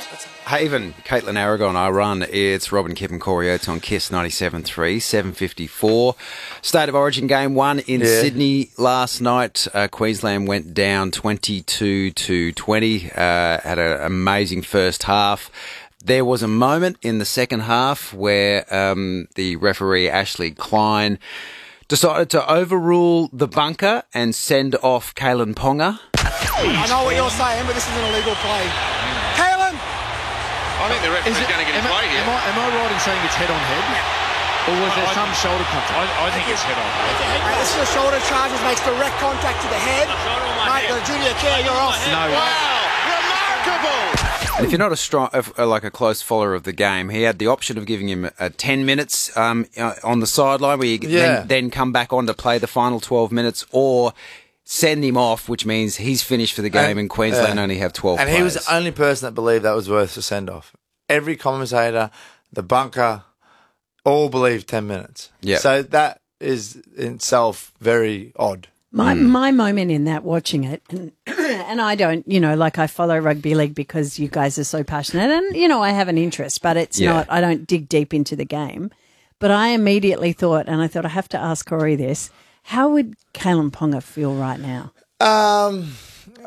Haven, Caitlin Aragon, I run. It's Robin Kipp and Corey Oates on KISS 97.3, 7:54. State of Origin game 1 in Sydney last night. Queensland went down 22-20. Had an amazing first half. There was a moment in the second half where the referee, Ashley Klein, decided to overrule the bunker and send off Kalyn Ponga. I know what you're saying, but this is an illegal play. Kalyn! I think the referee's going to get his way here. Am I right in saying it's head on head? Or was there some shoulder contact? I think it's head on head. This is a shoulder charge which makes direct contact to the head. Mate, the junior care, you're off. No. Wow! Remarkable! And if you're not a close follower of the game, he had the option of giving him 10 minutes on the sideline where you then come back on to play the final 12 minutes, or send him off, which means he's finished for the game and Queensland only have 12 and players. he was the only person that believed that was worth a send-off. Every commentator, the bunker, all believed 10 minutes. Yeah. So that is in itself very odd. My moment in that, watching it, and I don't, I follow rugby league because you guys are so passionate and, I have an interest, but it's not, I don't dig deep into the game. But I immediately thought, I have to ask Corey this, how would Kalyn Ponga feel right now?